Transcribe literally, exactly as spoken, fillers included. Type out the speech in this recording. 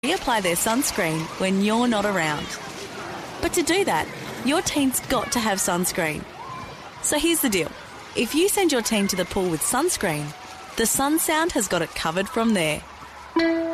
reapply their sunscreen when you're not around. But to do that, your team's got to have sunscreen. So here's the deal. If you send your team to the pool with sunscreen, the Sun Sound has got it covered from there.